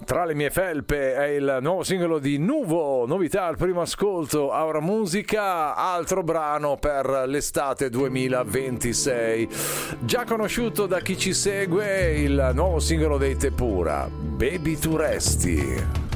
Tra le mie felpe è il nuovo singolo di Nuvo, novità al primo ascolto, Aura Musica, altro brano per l'estate 2026. Già conosciuto da chi ci segue il nuovo singolo dei Tepura, Baby tu resti.